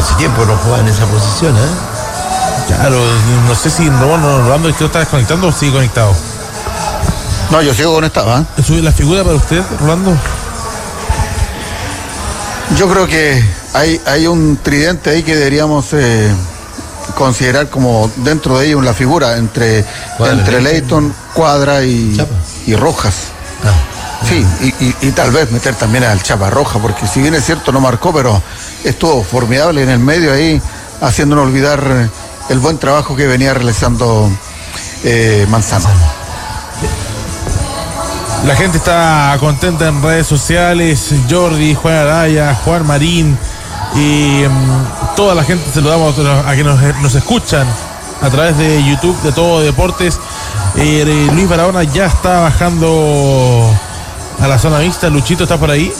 hace tiempo no jugaba en esa posición, Claro, no sé si Rolando, ¿usted está desconectando o sigue conectado? No, yo sigo conectado. ¿Sube la figura para usted, Rolando? Yo creo que hay un tridente ahí que deberíamos considerar como dentro de ellos la figura entre Leighton, Cuadra y Rojas. Sí, y tal vez meter también al Chapa Roja, porque si bien es cierto no marcó, pero estuvo formidable en el medio ahí, haciéndonos olvidar el buen trabajo que venía realizando Manzano. La gente está contenta en redes sociales. Jordi, Juan Araya, Juan Marín y toda la gente. Saludamos a que nos escuchan a través de YouTube de Todo Deportes. Luis Barahona ya está bajando a la zona mixta. Luchito, ¿está por ahí?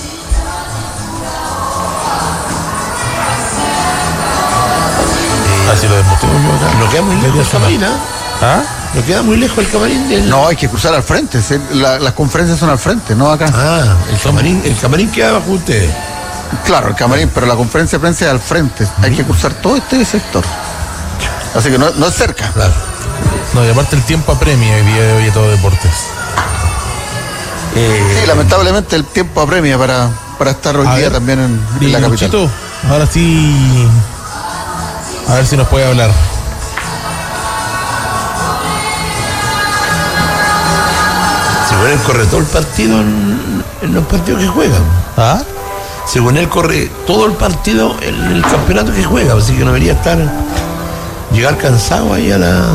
Así lo demostré. No queda muy lejos el camarín, no queda muy lejos el camarín del... No, hay que cruzar al frente. Las conferencias son al frente, no acá. El camarín queda bajo ustedes. Claro, el camarín, pero la conferencia de prensa es al frente. Hay que cruzar todo este sector. Así que no es cerca. Claro. No, y aparte el tiempo apremia el día de hoy a Todo Deportes. Sí, lamentablemente el tiempo apremia para estar hoy día también en la capital. Luchito, ahora sí, a ver si nos puede hablar. Según él corre todo el partido en los partidos que juegan. Según él corre todo el partido en el campeonato que juega, así que no debería llegar cansado ahí a la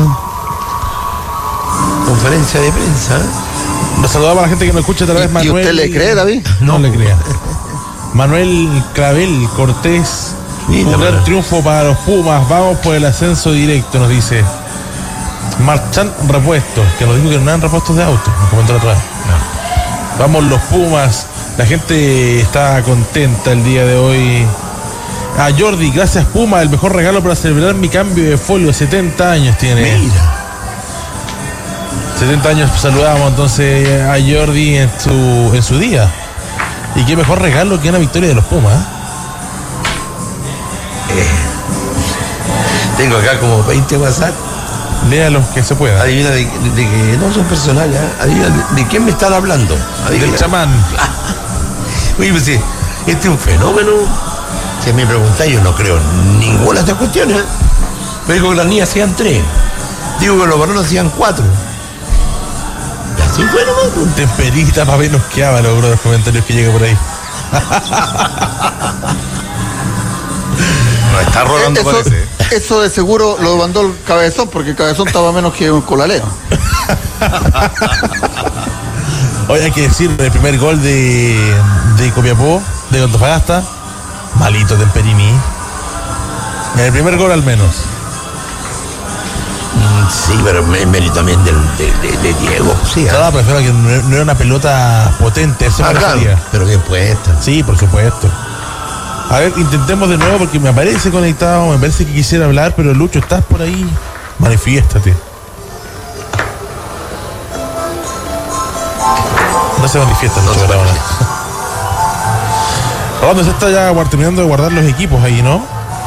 conferencia de prensa. Nos saludamos a la gente que nos escucha a través de Manuel. ¿Y usted le cree, David? No le crea. Manuel Clavel Cortés. Un gran triunfo para los Pumas. Vamos por el ascenso directo, nos dice. Marchand Repuestos, que nos dijo que no eran repuestos de auto. Nos comentó la otra vez. Vamos los Pumas. La gente está contenta el día de hoy. A Jordi, gracias Puma, el mejor regalo para celebrar mi cambio de folio. 70 años tiene. Mira. 70 años, saludamos entonces a Jordi en su día. Y qué mejor regalo que una victoria de los Pumas. Tengo acá como 20 WhatsApp. Lea los que se pueda. Adivina de que no son personales, adivina de quién me están hablando. Adivina. Del chamán. Oye, pues sí, este es un fenómeno. Si me preguntáis, yo no creo en ninguna de estas cuestiones. Me dijo que las niñas hacían 3. Digo que los varones hacían 4. Y así fue nomás. Un temperita para ver nos quedaba logró los comentarios que llega por ahí. No está rolando, parece. Eso de seguro lo mandó el Cabezón, porque el Cabezón estaba menos que un colaleo. Hoy hay que decir, el primer gol de Copiapó, de Antofagasta, malito Temperini. En el primer gol al menos. Sí, pero es mérito también de Diego. Sí, claro, pero que no era una pelota potente, eso me refería. Claro, pero bien puesta. Sí, por supuesto. A ver, intentemos de nuevo porque me aparece conectado, me parece que quisiera hablar, pero Lucho, ¿estás por ahí? Manifiéstate. No se manifiesta Lucho Barahona. Rolando, se está ya terminando de guardar los equipos ahí, ¿no?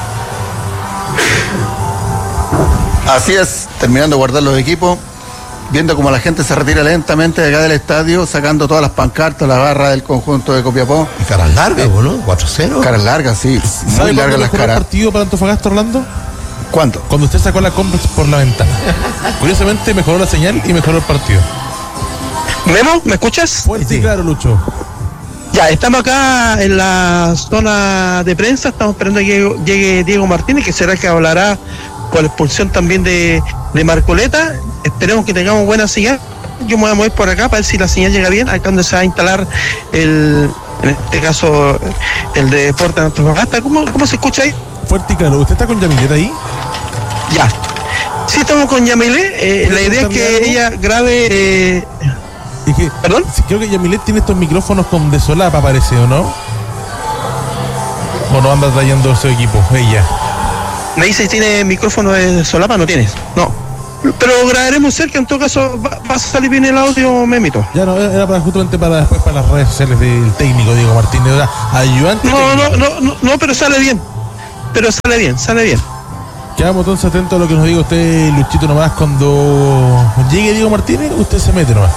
Así es, terminando de guardar los equipos, viendo cómo la gente se retira lentamente de acá del estadio, sacando todas las pancartas, la barra del conjunto de Copiapó. Y caras largas, ¿no? 4-0. Caras largas, sí. Muy largas las caras. ¿El partido para Antofagasta, Orlando? ¿Cuánto? Cuando usted sacó la Complex por la ventana. Curiosamente mejoró la señal y mejoró el partido. ¿Memo? ¿Me escuchas? Sí, claro, Lucho. Ya, estamos acá en la zona de prensa, estamos esperando que llegue Diego Martínez, que será el que hablará por la expulsión también de Marcoleta. Esperemos que tengamos buena señal. Yo me voy a mover por acá para ver si la señal llega bien, acá donde se va a instalar en este caso el de Deportes de Antofagasta. ¿Cómo se escucha ahí? Fuerte y claro. ¿Usted está con Yamilet ahí? Ya. Sí, estamos con Yamilet. La idea es que ella grabe... ¿Perdón? Sí, creo que Yamilet tiene estos micrófonos con de solapa, parece, ¿o no? ¿O no anda trayendo su equipo, ella? Me dice si tiene micrófono de solapa, no tienes. No. Pero grabaremos cerca, en todo caso va a salir bien el audio, Memito. Ya no, era justamente para después para las redes sociales del técnico Diego Martínez, ayudante. No, pero sale bien. pero sale bien. Quedamos entonces atentos a lo que nos diga usted, Luchito, nomás. Cuando llegue Diego Martínez, usted se mete nomás.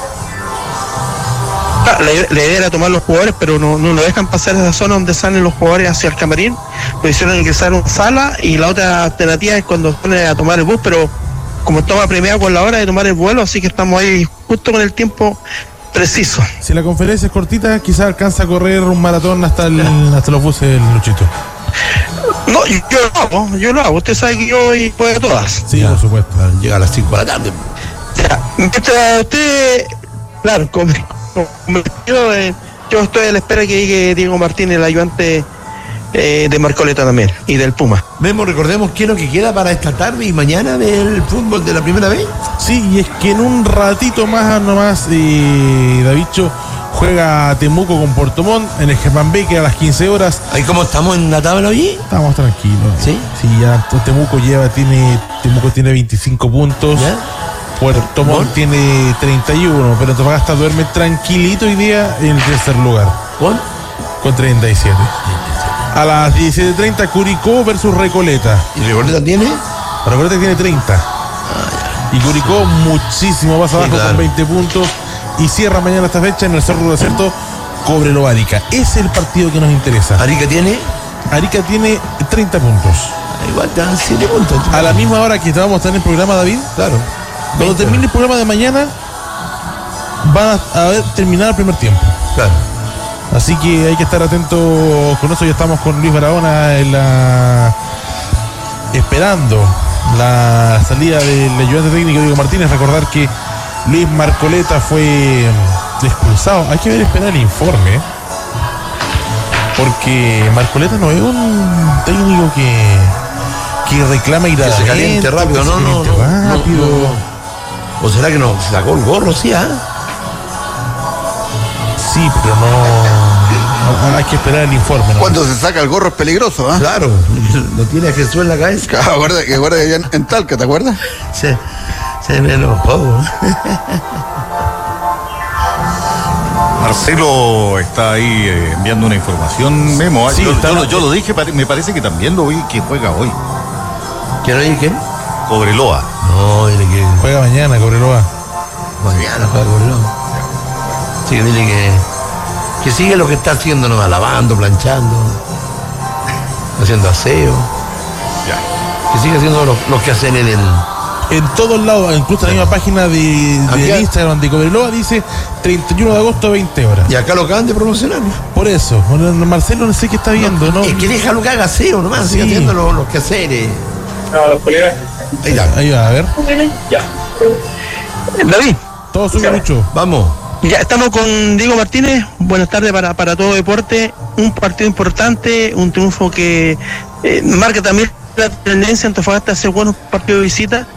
La idea era tomar los jugadores, pero no lo dejan pasar esa zona donde salen los jugadores hacia el camarín. Lo hicieron ingresar a una sala, y la otra alternativa es cuando ponen a tomar el bus, pero como estaba premiado con la hora de tomar el vuelo, así que estamos ahí justo con el tiempo preciso. Si la conferencia es cortita, quizás alcanza a correr un maratón hasta los buses, Luchito. No, yo lo hago. Usted sabe que yo voy a todas. Sí, por supuesto. Llega a las 5 de la tarde. Ya, mientras usted, claro, yo estoy a la espera que llegue Diego Martínez, el ayudante de Marcoleta también, y del Puma. Recordemos qué es lo que queda para esta tarde y mañana del fútbol de la primera vez. Sí, y es que en un ratito más nomás, Davicho, juega Temuco con Puerto Montt en el Germán Becker a las 15 horas. ¿Ahí cómo estamos en la tabla hoy? Estamos tranquilos. ¿Sí? Sí, ya Temuco tiene 25 puntos. ¿Ya? Puerto Montt tiene 31, pero Antofagasta duerme tranquilito hoy día en el tercer lugar. Con 37. A las 17:30, Curicó versus Recoleta. ¿Y Recoleta tiene? Recoleta tiene 30. Y Curicó muchísimo más abajo, con 20 puntos. Y cierra mañana esta fecha en el Cerro de Acierto, Cobreloa Arica. Ese es el partido que nos interesa. ¿Arica tiene? Arica tiene 30 puntos. Igual te dan 7 puntos. A la misma hora que estábamos en el programa, David. Claro. Cuando termine el programa de mañana, van a haber terminado el primer tiempo. Claro. Así que hay que estar atentos con eso. Ya estamos con Luis Barahona esperando la salida del ayudante técnico Diego Martínez. Recordar que Luis Marcoleta fue expulsado. Hay que esperar el informe, porque Marcoleta no es un técnico que reclama ir a se caliente rápido. No. ¿O será que no sacó el gorro? Sí, Sí, pero no hay que esperar el informe, ¿no? Cuando se saca el gorro es peligroso, ¿ah? Claro, lo tiene a Jesús en la cabeza. Acuérdate que allá en Talca, ¿te acuerdas? Se me enojó. Marcelo está ahí enviando una información, Memo. Sí, yo lo dije, me parece que también lo vi que juega hoy. ¿Quién oye quién? Cobreloa. No, dile que juega mañana, Cobreloa. Mañana juega Cobreloa. Sí, dile que sigue lo que está haciendo, nomás, lavando, planchando, haciendo aseo. Ya. Que sigue haciendo lo que hacen en todos lados, incluso en la misma página de Instagram de Cobreloa dice 31 de agosto, 20 horas. Y acá lo acaban de promocionar. Por eso, Marcelo no sé qué está viendo, ¿no? Es que déjalo que haga aseo nomás, sigue haciendo los quehaceres. No, los colegas. Ahí va, a ver. Ya. David. Todo sube mucho. Vamos. Ya estamos con Diego Martínez. Buenas tardes para todo deporte. Un partido importante, un triunfo que marca también la tendencia. Antofagasta hace buenos partidos de visita.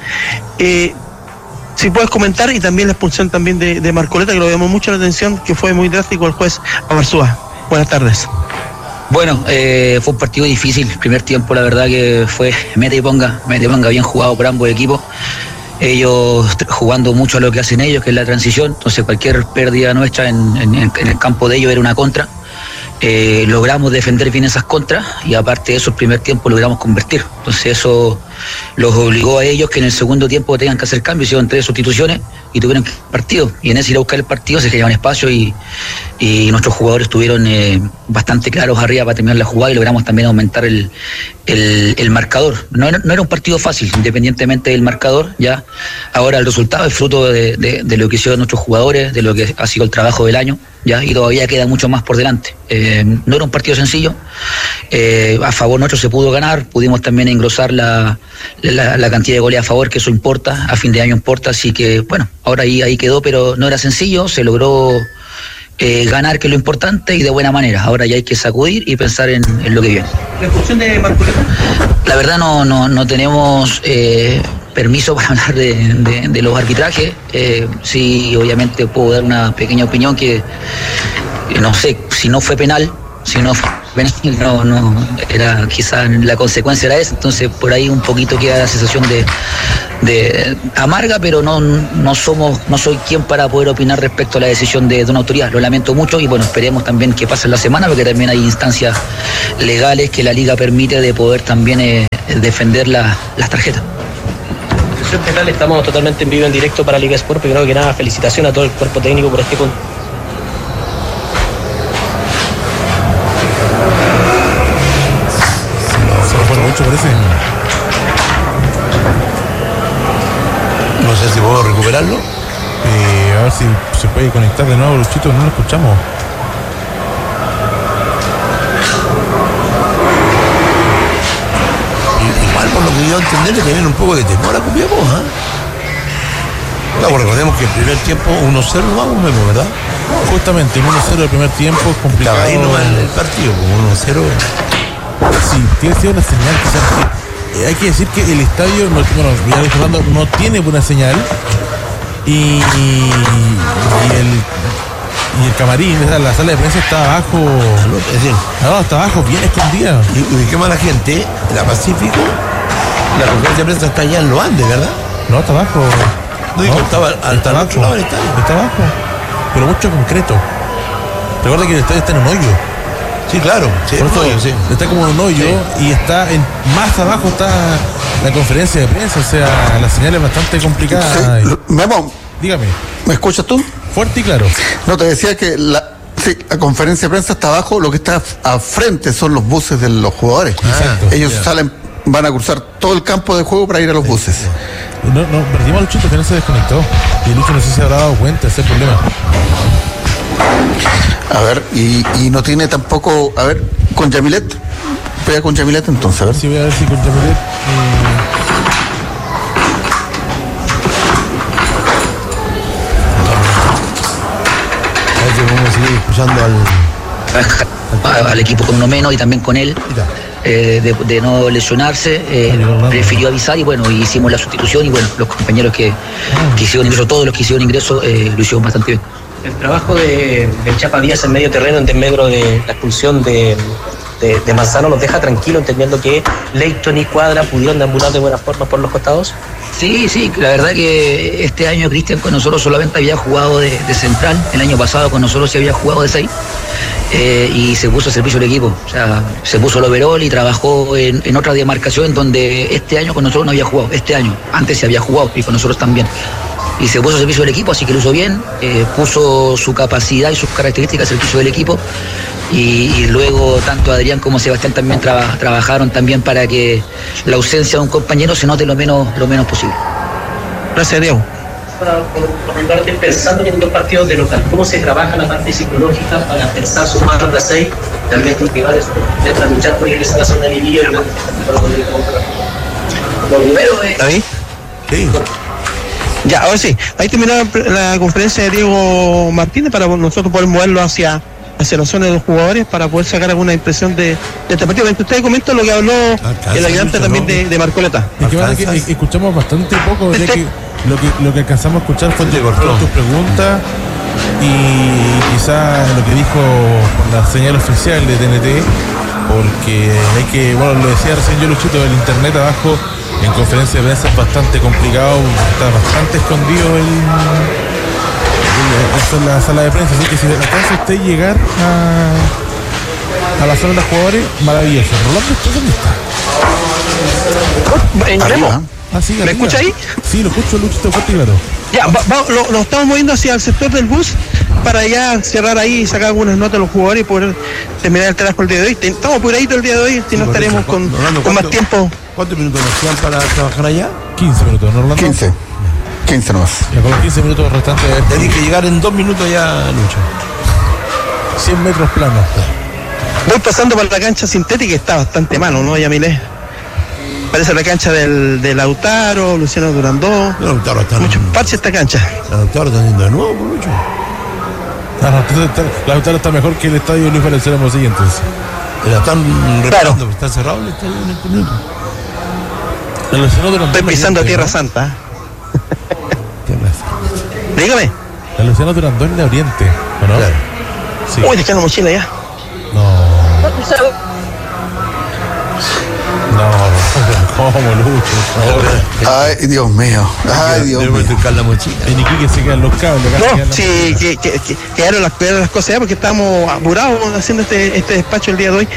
Si puedes comentar, y también la expulsión también de Marcoleta, que lo llamó mucho la atención, que fue muy drástico el juez Amarzúa. Buenas tardes. Bueno, fue un partido difícil. El primer tiempo, la verdad que fue mete y ponga bien jugado por ambos equipos. Ellos jugando mucho a lo que hacen ellos, que es la transición. Entonces cualquier pérdida nuestra en el campo de ellos era una contra. Logramos defender bien esas contras, y aparte de eso el primer tiempo logramos convertir. Entonces eso los obligó a ellos que en el segundo tiempo tengan que hacer cambios. Hicieron 3 sustituciones y tuvieron partido, y en ese ir a buscar el partido se generaban espacio, y nuestros jugadores estuvieron bastante claros arriba para terminar la jugada, y logramos también aumentar el marcador. No era un partido fácil, independientemente del marcador. Ya ahora el resultado es fruto de lo que hicieron nuestros jugadores, de lo que ha sido el trabajo del año, ya, y todavía queda mucho más por delante. No era un partido sencillo. A favor nuestro se pudo ganar, pudimos también engrosar la cantidad de goles a favor, que eso importa, a fin de año importa. Así que bueno, ahora ahí quedó, pero no era sencillo. Se logró ganar, que es lo importante, y de buena manera. Ahora ya hay que sacudir y pensar en lo que viene. ¿La expulsión de Marcoleta? La verdad no tenemos permiso para hablar de los arbitrajes. Sí, obviamente puedo dar una pequeña opinión, que no sé si no fue penal, si no no era, quizás la consecuencia era esa, entonces por ahí un poquito queda la sensación de amarga, pero no soy quien para poder opinar respecto a la decisión de una autoridad. Lo lamento mucho y bueno, esperemos también que pase la semana, porque también hay instancias legales que la liga permite de poder también defender las tarjetas. ¿Qué tal? Estamos totalmente en vivo, en directo para Liga Sport. Primero que nada, felicitaciones a todo el cuerpo técnico por este punto. Se lo fue mucho, parece. No sé si puedo recuperarlo. A ver si se puede conectar de nuevo, Luchito, no lo escuchamos. Igual, por lo que yo entender, le tienen un poco de temor a Copiapó, ¿ah? Claro, recordemos que el primer tiempo 1-0 vamos, Memo, ¿verdad? Justamente, 1-0 el primer tiempo, complicado. Estaba ahí nomás el partido, como 1-0. Sí, tiene que ser una señal, quizás. Hay que decir que el estadio, ya dije, Fernando, no tiene buena señal. Y el camarín, la sala de prensa está abajo. Es decir, no, está abajo, bien escondida. Y qué mala gente, la Pacífico, la conferencia de prensa está allá en los Andes, ¿verdad? No, está abajo. No, digo, estaba hasta el otro lado del estadio. Está abajo, pero mucho concreto. Recuerda que el estadio está en un hoyo. Sí, claro. Sí, por eso hoyo, sí. Está como en un hoyo, sí. Y está más abajo está la conferencia de prensa, o sea, la señal es bastante complicada. Sí. Memo, dígame. ¿Me escuchas tú? Fuerte y claro. No, te decía que la conferencia de prensa está abajo, lo que está a frente son los buses de los jugadores. Exacto. Ellos salen, van a cruzar todo el campo de juego para ir a los buses. No, perdimos a Luchito, que no se desconectó. Y Lucho no sé si se habrá dado cuenta de ese problema. A ver, y no tiene tampoco, a ver, con Yamilet. Pega con Yamilet entonces, a ver. Sí, voy a ver si con Yamilet. Vamos a seguir escuchando al equipo con uno menos y también con él, de no lesionarse, prefirió avisar y bueno, hicimos la sustitución y bueno, los compañeros que hicieron ingreso, todos los que hicieron ingreso, lo hicieron bastante bien. El trabajo del Chapa Díaz en medio terreno, en desmedro de la expulsión de Manzano, nos deja tranquilo, entendiendo que Leighton y Cuadra pudieron deambular de buena forma por los costados. Sí, la verdad que este año Cristian con nosotros solamente había jugado de central, el año pasado con nosotros sí había jugado de 6, y se puso a servicio del equipo, o sea, se puso el overall y trabajó en otra demarcación donde este año con nosotros no había jugado, antes se había jugado y con nosotros también. Y se puso a servicio del equipo, así que lo hizo bien, puso su capacidad y sus características al servicio del equipo. Y luego tanto Adrián como Sebastián también trabajaron también para que la ausencia de un compañero se note lo menos posible. Gracias, Diego. Para preguntarte, pensando en 2 partidos de local, ¿cómo se trabaja la parte psicológica para pensar sumar de 6? También porque vale de luchar por ingresar a la zona de liguilla. Lo primero es... ¿Ahí? Sí. Ya, ahora sí. Ahí terminó la conferencia de Diego Martínez para nosotros poder moverlo hacia la zona de los jugadores para poder sacar alguna impresión de este partido. Mientras ustedes comentan lo que habló el ayudante también de Marcoleta. Que escuchamos bastante poco, ya que lo que alcanzamos a escuchar fue tus preguntas y quizás lo que dijo la señal oficial de TNT, porque hay que, bueno, lo decía recién yo, Luchito, el internet abajo en conferencia de prensa es bastante complicado, está bastante escondido en la sala de prensa, así que si alcanza usted llegar a la zona de los jugadores, maravilloso. Rolando, ¿dónde está? ¿Me escucha ahí? Sí, lo escucho, Luchito, fuerte y claro. Ya, lo estamos moviendo hacia el sector del bus para ya cerrar ahí y sacar algunas notas de los jugadores y poder terminar el trabajo el día de hoy. Estamos apuraditos el día de hoy, si no estaremos con más tiempo. ¿Cuántos minutos nos quedan para trabajar allá? 15 minutos, ¿no, Rolando? 15 nomás. Ya con los 15 minutos restantes. Tenés que llegar en 2 minutos ya, Lucho. 100 metros planos. Voy pasando por la cancha sintética, está bastante malo, ¿no, Yamilé? Parece la cancha del Lautaro, Luciano Durandó. Lautaro está muchos parches esta cancha. Lautaro está haciendo de nuevo, Lucho. Lautaro está mejor que el estadio Luis Valenzuela Mosilla, entonces. La están reparando, pero está cerrado el estadio en este minuto. Estoy pisando a Tierra Santa. Dígame. La Luciano Durandó en de Oriente, ¿o no? Claro. Sí. Uy, dejé la mochila ya. No. No, ¿cómo, Lucho? Ay, Dios mío. Ay, Dios mío. La mochila. En Iquique se quedan los cables. No, sí, que quedaron las cosas ya porque estamos apurados haciendo este despacho el día de hoy.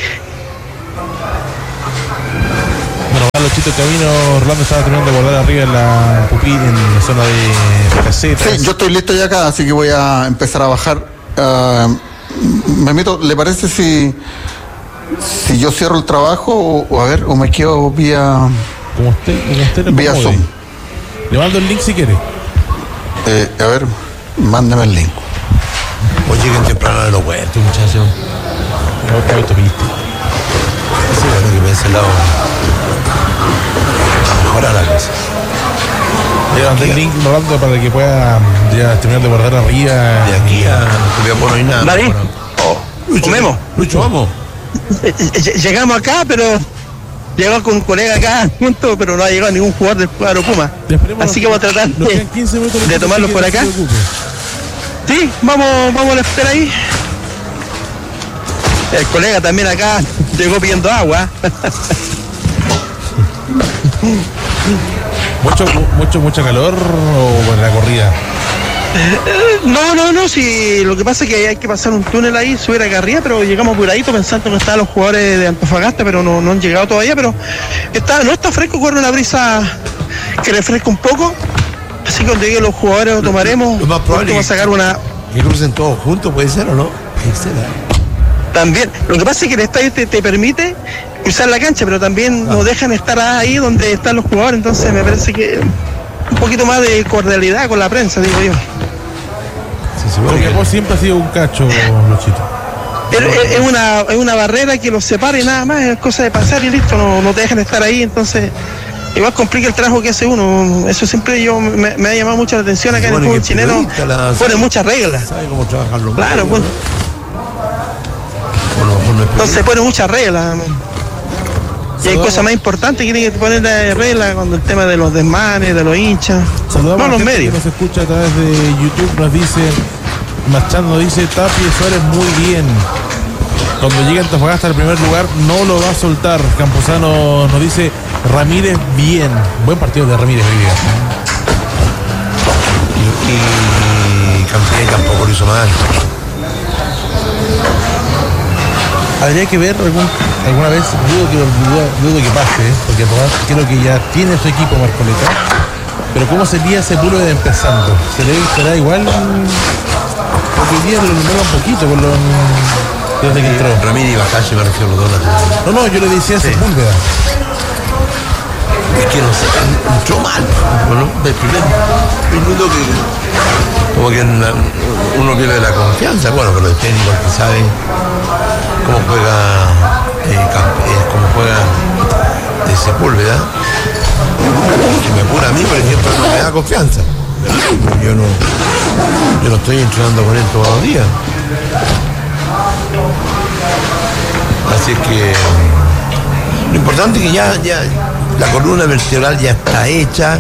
Bueno, va Luchito camino. Orlando estaba terminando de guardar arriba en la pupil, en la zona de casetas. Sí, yo estoy listo ya acá, así que voy a empezar a bajar. Memito, ¿le parece si yo cierro el trabajo o me quedo vía como usted vía Zoom? Le mando el link si quiere. A ver, mándame el link. O lleguen temprano al aeropuerto, muchachos. No, está autopista. Sí, bueno, que me ese lado a mejorar la cosa. Le mandé el link, Rolando, para que pueda ya terminar de guardar arriba. De aquí a Copiapó no hay nada. ¿Vale? Comemos. Lucho, vamos. Llegamos acá, pero llegamos con un colega acá junto, pero no ha llegado ningún jugador del cuadro Puma. Así que vamos a tratar de tomarlos por acá. Sí, vamos a la espera ahí. El colega también acá llegó pidiendo agua. Mucho calor o la corrida. No, si lo que pasa es que hay que pasar un túnel ahí, subir acá arriba, pero llegamos apuradito pensando que estaban los jugadores de Antofagasta, pero no han llegado todavía, pero no está fresco, corre una brisa que refresca un poco, así que cuando lleguen los jugadores lo tomaremos. Lo más probable vamos a sacar una. Que crucen todos juntos, puede ser o no. También, lo que pasa es que el estadio te permite usar la cancha, pero también nos dejan estar ahí donde están los jugadores, entonces me parece que un poquito más de cordialidad con la prensa, digo yo. Porque vos siempre ha sido un cacho, Luchito. Es una barrera que los separa y nada más, es cosa de pasar y listo, no te dejan estar ahí, entonces igual complica el trabajo que hace uno. Eso siempre me ha llamado mucho la atención acá en el fútbol chileno. Ponen muchas reglas. ¿Sabe cómo trabajan los claro, pues. Entonces ponen muchas reglas. Y hay cosas más importantes que tienen que poner de reglas cuando el tema de los desmanes, de los hinchas. Saludamos a los medios. Que nos escucha a través de YouTube, nos dice, Machado dice, Tapia Suárez muy bien. Cuando llegue Antofagasta al primer lugar, no lo va a soltar. Camposano nos dice, Ramírez bien. Buen partido de Ramírez hoy día. Y Campbell tampoco lo hizo mal. Habría que ver alguna vez, dudo que pase, porque creo que ya tiene su equipo Marcoleta, pero ¿cómo sería ese puro de empezando? ¿Será igual? Porque hoy día lo nombra un poquito desde que entró. Ramírez y Bacalle me refiero a los dos. No, yo le decía a Sepúlveda. Es que no sé, entró mal, ¿no? Del primer minuto que como que uno pierde la confianza, bueno, pero el técnico que sabe cómo juega Sepúlveda, que me apura a mí, por ejemplo, no me da confianza. Yo no estoy entrenando con él todos los días. Así es que lo importante es que ya la columna vertebral ya está hecha,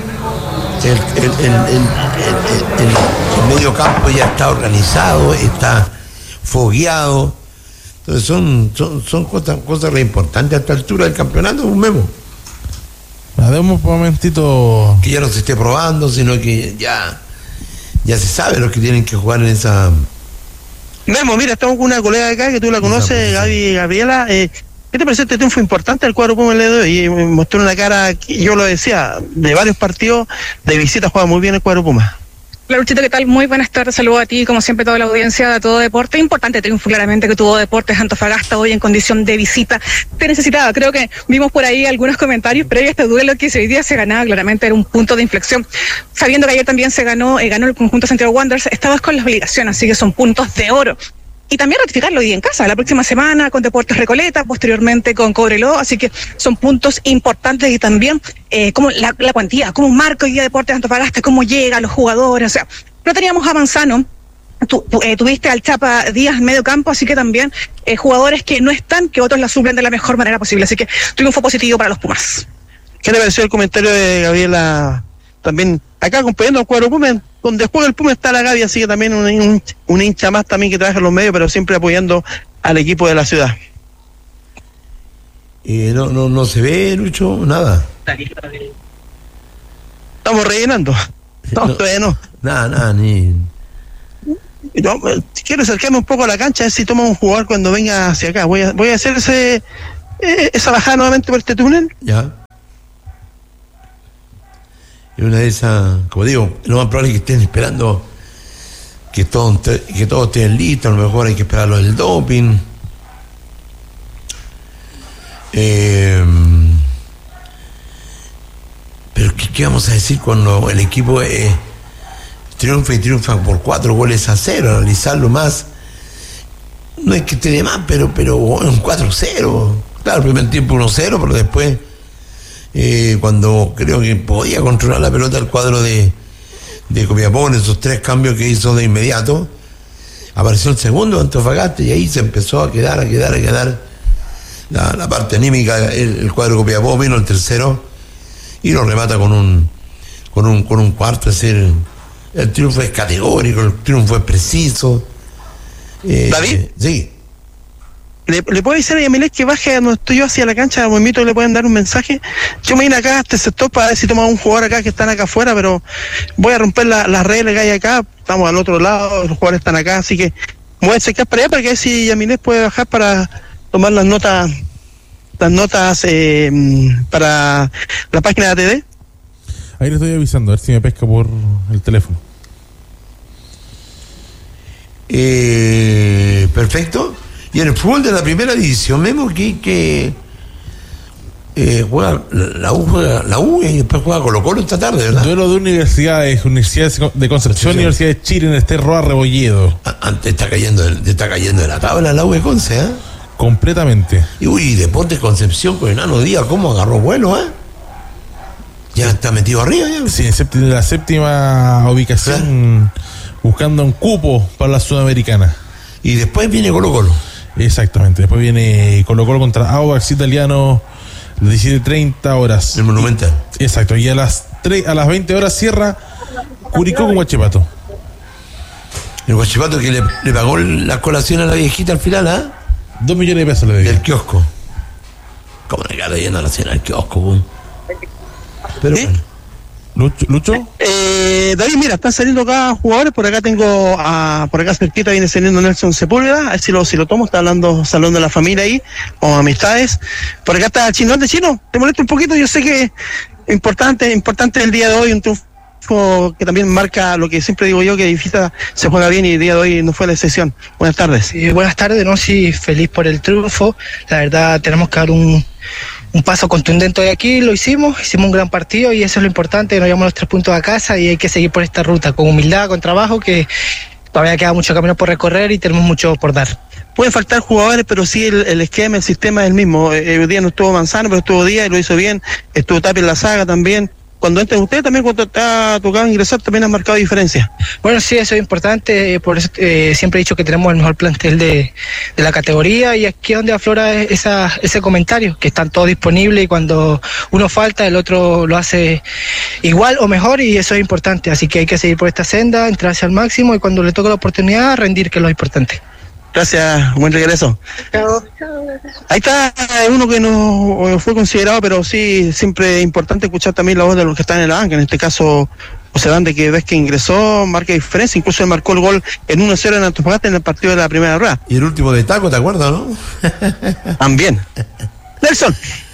el medio campo ya está organizado, está fogueado. Entonces son cosas re importantes a esta altura del campeonato, un Memo. Demos un momentito. Que ya no se esté probando, sino que ya se sabe los que tienen que jugar en esa. Memo, mira, estamos con una colega acá que tú la conoces, Gaby Gabriela. ¿Qué te parece este triunfo importante del cuadro Puma el día de hoy? Y me mostró una cara, que yo lo decía, de varios partidos de visita juega muy bien el cuadro Puma. Hola Luchito, ¿qué tal? Muy buenas tardes, saludo a ti, como siempre toda la audiencia de Todo Deporte. Importante triunfo claramente que tuvo Deportes Antofagasta hoy en condición de visita. Te necesitaba, creo que vimos por ahí algunos comentarios, pero este duelo que hoy día se ganaba claramente era un punto de inflexión. Sabiendo que ayer también se ganó el conjunto Santiago Wanderers, estabas con la obligación, así que son puntos de oro. Y también ratificarlo hoy en casa, la próxima semana con Deportes Recoleta, posteriormente con Cobreloa, así que son puntos importantes y también como la cuantía, cómo marca hoy día Deportes Antofagasta, cómo llega a los jugadores, o sea, no teníamos a Manzano, tuviste al Chapa Díaz medio campo, así que también jugadores que no están, que otros la suplen de la mejor manera posible, así que triunfo positivo para los Pumas. ¿Qué te pareció el comentario de Gabriela? También acá acompañando al cuadro Puma, donde juega el Puma está la Gaby, así que también un hincha más también que trabaja en los medios, pero siempre apoyando al equipo de la ciudad. No se ve, Lucho, nada. Estamos rellenando. Todavía no. Nada, ni... No, quiero acercarme un poco a la cancha, a ver si toma un jugador cuando venga hacia acá. Voy a hacer esa bajada nuevamente por este túnel. Ya. Y una de esas, como digo, lo más probable es que estén esperando que todos estén listos. A lo mejor hay que esperar lo del doping. Pero ¿qué vamos a decir cuando el equipo triunfa por 4-0? Analizarlo más, no es que esté de más, pero un 4-0. Claro, el primer tiempo 1-0, pero después cuando creo que podía controlar la pelota el cuadro de Copiapó en esos 3 cambios que hizo de inmediato, apareció el segundo Antofagasta y ahí se empezó a quedar la parte anímica. El cuadro de Copiapó vino el tercero y lo remata con un cuarto. Es decir, el triunfo es categórico, el triunfo es preciso. ¿David? Sí. ¿Le puedo decir a Yamilés que baje donde estoy yo hacia la cancha? Me invito que le pueden dar un mensaje. Yo me vine acá a este sector para ver si toma un jugador acá que están acá afuera, pero voy a romper las reglas que hay acá. Estamos al otro lado, los jugadores están acá, así que me voy a acercar para allá para que ver si Yamilés puede bajar para tomar las notas para la página de ATD. Ahí le estoy avisando, a ver si me pesca por el teléfono. Perfecto. Y en el fútbol de la primera división vemos que juega la U y después juega Colo-Colo esta tarde, ¿verdad? Duelo de universidades, Universidad de Concepción, Universidad de Chile en este Roa Rebolledo. Antes está cayendo de la tabla la U de Conce, ¿eh? Completamente. Y Deportes Concepción con Enano Díaz, ¿cómo agarró vuelo, Ya está metido arriba, ya. Sí, en la séptima ubicación, buscando un cupo para la Sudamericana. Y después viene Colo-Colo. Exactamente, después viene Colo-Colo contra Audax Italiano, 17:30 horas. El Monumental. Exacto, y a las 20 horas cierra Curicó con Huachipato. El Huachipato que le pagó la colación a la viejita al final, 2 millones de pesos le debía. Del kiosco. ¿Cómo le queda leyendo a la cena al kiosco, Pero bueno. ¿Lucho? David, mira, están saliendo acá jugadores. Por acá tengo, por acá cerquita viene saliendo Nelson Sepúlveda. A ver si lo tomo, está hablando salón de la familia ahí, o amistades. Por acá está Chino. ¿De Chino? ¿Te molesta un poquito? Yo sé que importante el día de hoy, un triunfo que también marca lo que siempre digo yo, que Visita se juega bien y el día de hoy no fue la excepción. Buenas tardes. Buenas tardes, sí, feliz por el triunfo. La verdad, tenemos que dar un paso contundente hoy aquí, lo hicimos un gran partido y eso es lo importante, nos llevamos los 3 puntos a casa y hay que seguir por esta ruta, con humildad, con trabajo, que todavía queda mucho camino por recorrer y tenemos mucho por dar. Pueden faltar jugadores, pero sí el esquema, el sistema es el mismo. Hoy día no estuvo Manzano, pero estuvo Díaz y lo hizo bien, estuvo Tapia en la saga también. Cuando entren ustedes también, cuando te ha tocado ingresar, también han marcado diferencia. Bueno, sí, eso es importante, por eso siempre he dicho que tenemos el mejor plantel de la categoría y aquí es donde aflora ese comentario, que están todos disponibles y cuando uno falta, el otro lo hace igual o mejor y eso es importante, así que hay que seguir por esta senda, entrarse al máximo y cuando le toque la oportunidad, rendir, que es lo importante. Gracias, buen regreso. Chao. Ahí está uno que no fue considerado, pero sí, siempre es importante escuchar también la voz de los que están en la banca. En este caso, José Dante, que ves que ingresó, marca diferencia, incluso él marcó el gol en 1-0 en Antofagasta en el partido de la primera rueda. Y el último de Taco, ¿te acuerdas, no? También. Nelson.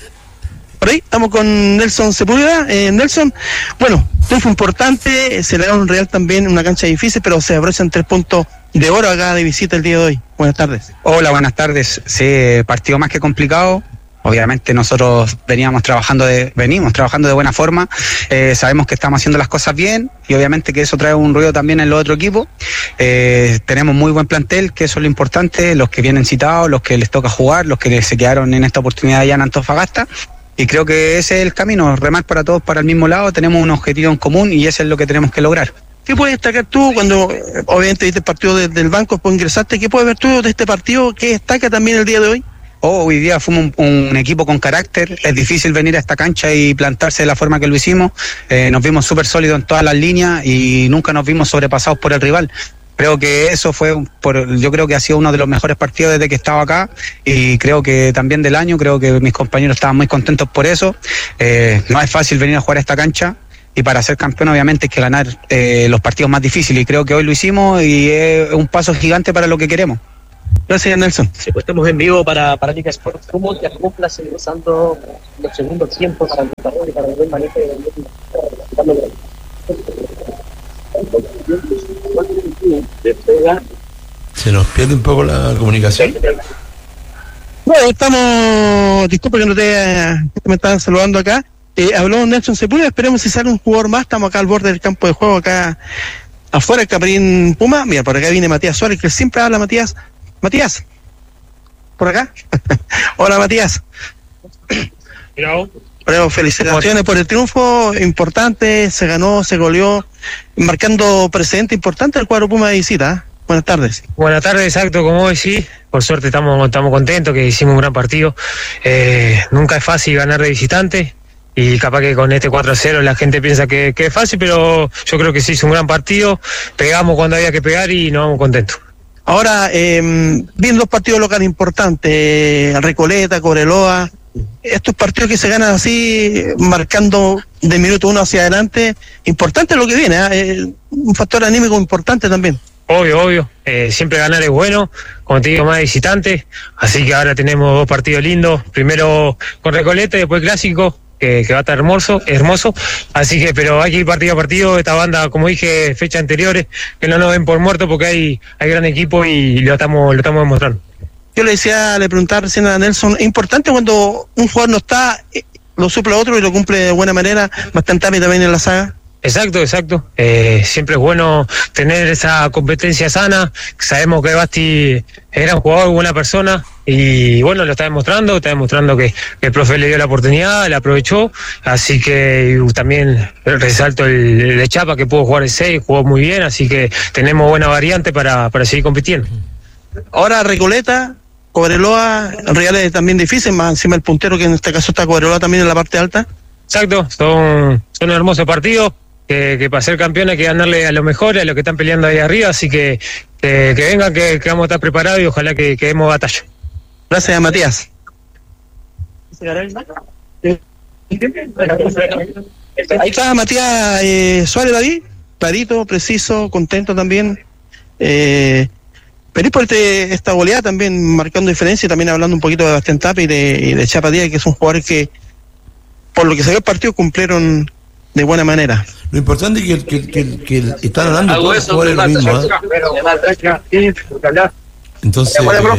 Por ahí estamos con Nelson Sepúlveda. Nelson, bueno, triunfo importante, se le da un Real también, una cancha difícil, pero se abrechan 3 puntos de oro acá de visita el día de hoy. Buenas tardes. Hola, buenas tardes. Sí, partido más que complicado. Obviamente nosotros venimos trabajando de buena forma. Sabemos que estamos haciendo las cosas bien y obviamente que eso trae un ruido también en los otros equipos. Tenemos muy buen plantel, que eso es lo importante, los que vienen citados, los que les toca jugar, los que se quedaron en esta oportunidad allá en Antofagasta. Y creo que ese es el camino, remar para todos para el mismo lado, tenemos un objetivo en común y eso es lo que tenemos que lograr. ¿Qué puedes destacar tú cuando obviamente viste el partido del banco, después ingresaste? ¿Qué puedes ver tú de este partido? ¿Qué destaca también el día de hoy? Hoy día fuimos un equipo con carácter, es difícil venir a esta cancha y plantarse de la forma que lo hicimos, nos vimos súper sólidos en todas las líneas y nunca nos vimos sobrepasados por el rival. Creo que eso yo creo que ha sido uno de los mejores partidos desde que estaba acá y creo que también del año, creo que mis compañeros estaban muy contentos por eso. No es fácil venir a jugar a esta cancha y para ser campeón obviamente hay que ganar los partidos más difíciles y creo que hoy lo hicimos y es un paso gigante para lo que queremos. Gracias, Nelson. Sí, pues estamos en vivo para Liga Sports. ¿Cómo te acoplas empezando los segundos tiempos para el desarrollo y para el buen manejo de Se nos pierde un poco la comunicación. Bueno, estamos, disculpa que no me estaban saludando acá. Habló Nelson Sepúlveda, esperemos si sale un jugador más, estamos acá al borde del campo de juego, acá afuera el Camarín Puma. Mira, por acá viene Matías Suárez, que siempre habla Matías, por acá. Hola Matías. Bueno, felicitaciones por el triunfo importante, se ganó, se goleó, marcando precedente importante el cuadro Puma de visita. Buenas tardes. Buenas tardes, exacto, como hoy sí, por suerte estamos contentos, que hicimos un gran partido. Nunca es fácil ganar de visitante y capaz que con este 4-0 la gente piensa que es fácil, pero yo creo que sí, hizo un gran partido, pegamos cuando había que pegar y nos vamos contentos. Ahora, viendo dos partidos locales importantes, Recoleta, Cobreloa, estos partidos que se ganan así, marcando de minuto uno hacia adelante, importante lo que viene, un factor anímico importante también. Obvio, siempre ganar es bueno, como te digo, más visitante, así que ahora tenemos dos partidos lindos, primero con Recoleta y después Clásico, que va a estar hermoso, así que, pero hay que ir partido a partido, esta banda, como dije, fechas anteriores, que no nos ven por muerto porque hay gran equipo y lo estamos demostrando. Yo le preguntaba recién a Nelson, es importante cuando un jugador no está, lo suple a otro y lo cumple de buena manera, bastante también en la saga. Exacto. Siempre es bueno tener esa competencia sana. Sabemos que Basti era un jugador, buena persona y bueno, lo está demostrando que el profe le dio la oportunidad, la aprovechó, así que también resalto el de Chapa que pudo jugar el 6, jugó muy bien, así que tenemos buena variante para seguir compitiendo. Ahora Recoleta, Cobreloa, Real es también difícil, más encima el puntero que en este caso está Cobreloa también en la parte alta. Exacto, son hermosos partidos. Que para ser campeón hay que ganarle a los mejores, a los que están peleando ahí arriba, así que vengan, que vamos a estar preparados y ojalá que demos batalla. Gracias, Matías. Ahí está Matías Suárez, David, clarito, preciso, contento también. Feliz por esta goleada también, marcando diferencia y también hablando un poquito de Bastián Tapia y de Chapa Díaz, que son jugadores que, por lo que se ve el partido, cumplieron de buena manera. Lo importante es que están hablando todos los jugadores lo mismo, Entonces,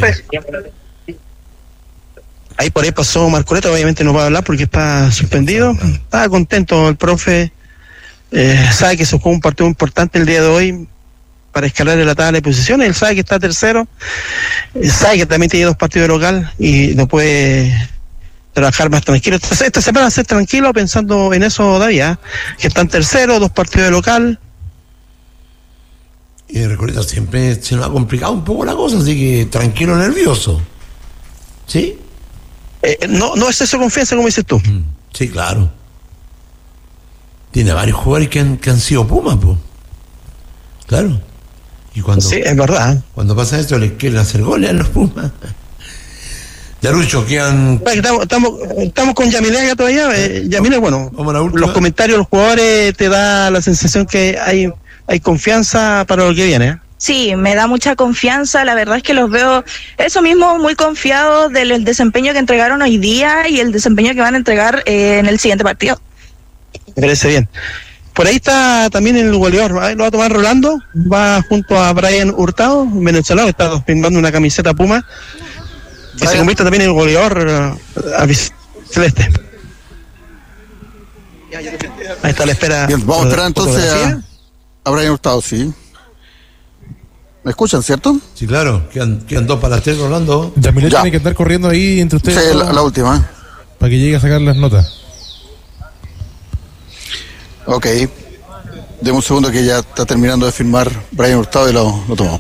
ahí por ahí pasó Marcoleta, obviamente no va a hablar porque está suspendido. Estaba contento el profe, sabe que se jugó un partido importante el día de hoy para escalar en la tabla de posiciones. Él sabe que está tercero, sabe que también tiene dos partidos de local y no puede trabajar más tranquilo. Esta semana va a ser tranquilo pensando en eso, David, que están terceros, dos partidos de local. Y Recoleta siempre se nos ha complicado un poco la cosa, así que tranquilo, nervioso. ¿Sí? No es eso confianza, como dices tú. Sí, claro. Tiene varios jugadores que han sido Pumas, pues. Claro. Y cuando, sí, es verdad. Cuando pasa esto, les quieren hacer goles a los Pumas. Yarucho, quedan... Estamos con Yamilega todavía. Yamilega, bueno, los comentarios de los jugadores te da la sensación que hay confianza para lo que viene. Sí, me da mucha confianza, la verdad es que los veo, eso mismo, muy confiados del desempeño que entregaron hoy día y el desempeño que van a entregar en el siguiente partido. Me parece bien. Por ahí está también el goleador, lo va a tomar Rolando, va junto a Brian Hurtado, venezolano, está firmando una camiseta Puma, que se convierte también en el goleador celeste. Ahí está la espera. Bien, vamos a esperar entonces a Brian Hurtado, sí. ¿Me escuchan, cierto? Sí, claro, quedan dos para las 3, Rolando. Yamile tiene que estar corriendo ahí entre ustedes. Sí, la última. Para que llegue a sacar las notas. Ok. Deme un segundo que ya está terminando de firmar Brian Hurtado y lo tomamos.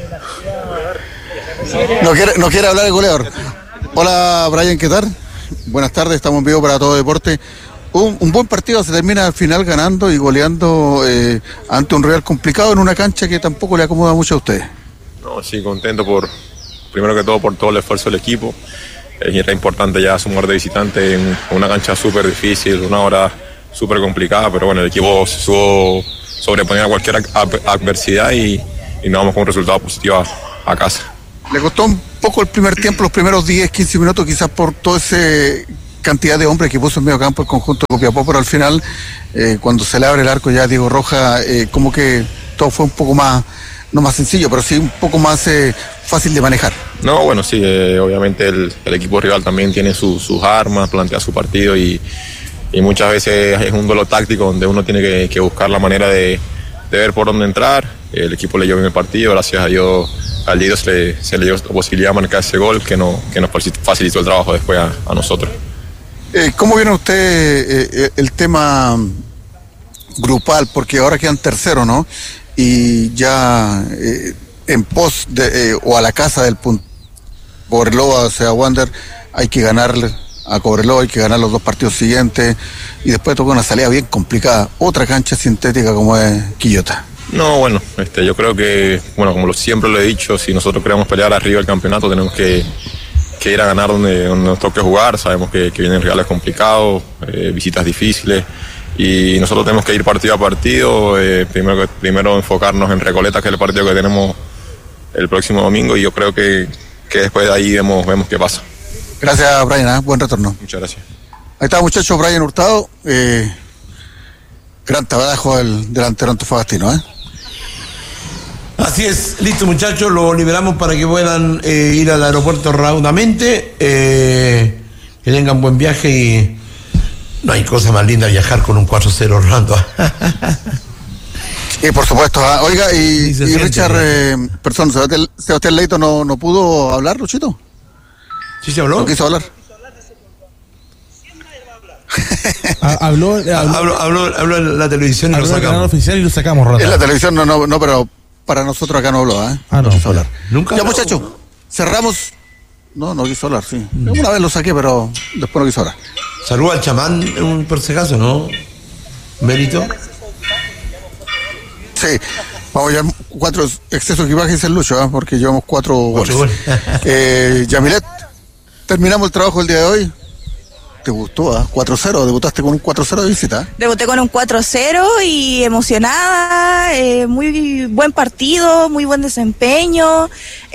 No quiere hablar el goleador. Hola, Brian, ¿qué tal? Buenas tardes, estamos en vivo para Todo Deporte. Un buen partido se termina al final ganando y goleando ante un rival complicado en una cancha que tampoco le acomoda mucho a ustedes. No, sí, contento primero que todo por todo el esfuerzo del equipo. Era importante ya sumar de visitante en una cancha súper difícil, una hora súper complicada, pero bueno, el equipo se supo sobreponer a cualquier adversidad y nos vamos con un resultado positivo a casa. Le costó un poco el primer tiempo, los primeros 10, 15 minutos, quizás por toda esa cantidad de hombres que puso en medio campo el conjunto de Copiapó, pero al final, cuando se le abre el arco ya a Diego Rojas, como que todo fue un poco más, no más sencillo, pero sí un poco más fácil de manejar. No, bueno, sí, obviamente el equipo rival también tiene sus armas, plantea su partido y muchas veces es un duelo táctico donde uno tiene que buscar la manera de ver por dónde entrar. El equipo leyó bien el partido, gracias a Dios al Diego se le dio la posibilidad de marcar ese gol que nos facilitó el trabajo después a nosotros. ¿Cómo viene usted el tema grupal? Porque ahora quedan terceros, ¿no? Y ya en pos o a la casa del punto Cobreloa, o sea, Wander, hay que ganarle a Cobreloa, hay que ganar los 2 partidos siguientes y después toca una salida bien complicada, otra cancha sintética como es Quillota. No, bueno, yo creo que, bueno, como siempre lo he dicho, si nosotros queremos pelear arriba del campeonato tenemos que ir a ganar donde nos toque jugar. Sabemos que vienen rivales complicados, visitas difíciles y nosotros tenemos que ir partido a partido, primero enfocarnos en Recoleta, que es el partido que tenemos el próximo domingo, y yo creo que después de ahí vemos qué pasa. Gracias, Brian, buen retorno. Muchas gracias. Ahí está, muchachos, Brian Hurtado, gran trabajo del delantero antofagastino, Así es, listo muchachos, lo liberamos para que puedan ir al aeropuerto raudamente, que tengan buen viaje y no hay cosa más linda viajar con un 4-0 Orlando. Por supuesto, oiga, y Richard, Sebastián Leito no pudo hablar, Luchito. ¿Sí se habló? ¿No quiso hablar? Habló en la televisión y lo sacamos. Canal oficial y lo sacamos, Rata. En la televisión no, pero para nosotros acá no habló, no quiso hablar. Nunca. Ya, muchachos, cerramos. No quiso hablar, sí. Una vez lo saqué, pero después no quiso hablar. Saluda al chamán, por si acaso, ¿no? Mérito. Sí, vamos a llevar 4 excesos de equipaje, dice el Lucho, porque llevamos 4 goles. Yamilet, terminamos el trabajo el día de hoy. ¿Te gustó? 4-0, debutaste con un 4-0 de visita. Debuté con un 4-0 y emocionada, muy buen partido, muy buen desempeño,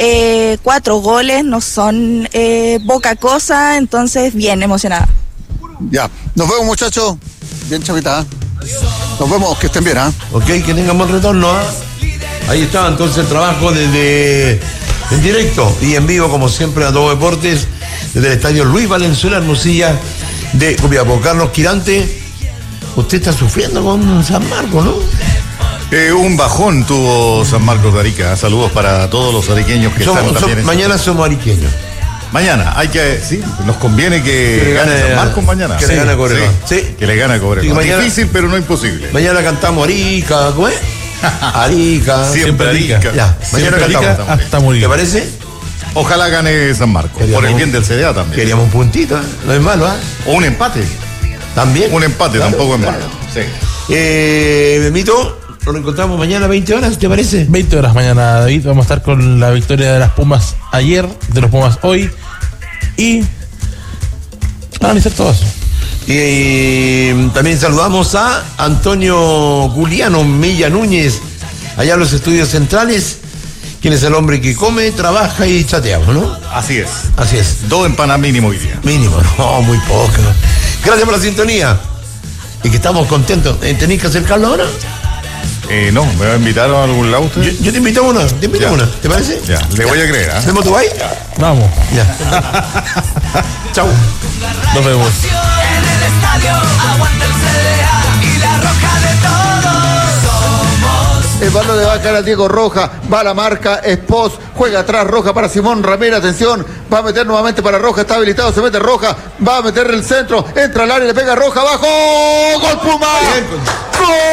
4 goles no son poca cosa, entonces bien, emocionada. Ya, nos vemos muchachos, bien chavita. Nos vemos, que estén bien, Ok, que tengan buen retorno, Ahí estaba entonces el trabajo desde en directo y en vivo, como siempre, a Todo Deportes, desde el estadio Luis Valenzuela Hermosilla de Copiapó. Carlos Quirante, usted está sufriendo con San Marcos, ¿no? Un bajón tuvo San Marcos de Arica. Saludos para todos los ariqueños que están también. Mañana somos ariqueños. Mañana, nos conviene que gane San Marcos mañana. Que le gane a Cobreloa. Sí, que le gane a Cobreloa. Difícil, pero no imposible. Mañana cantamos Arica, ¿cómo es? Arica. Siempre Arica. Ya, mañana cantamos hasta morir. ¿Te parece? Ojalá gane San Marcos, por el bien del CDA también. Queríamos un puntito, no es malo, O un empate. También. Un empate, claro, tampoco es malo. Sí. Mito, nos encontramos mañana a 20 horas, ¿te parece? 20 horas mañana, David. Vamos a estar con la victoria de las Pumas ayer, de los Pumas hoy. Y analizar todo eso. Y también saludamos a Antonio Juliano Milla Núñez, allá en los estudios centrales, quien es el hombre que come, trabaja y chateamos, ¿no? Así es. Así es. 2 empanadas mínimo hoy día. Mínimo, no, muy poco. Gracias por la sintonía. Y que estamos contentos. ¿Tenés que acercarlo ahora? No, ¿me va a invitar a algún lado usted? Yo te invito a una, ¿te parece? Ya, le voy a creer, ¿Hacemos tu ahí? Vamos. Ya. Chau. Nos vemos. En el estadio, aguanta el CDA y la roja de todos somos. El balón le va a caer a Diego Rojas, va a la marca, Espos, juega atrás Roja para Simón Ramírez, atención, va a meter nuevamente para Roja, está habilitado, se mete Roja, va a meter el centro, entra al área, le pega Roja, abajo, ¡gol Puma! ¡Gol!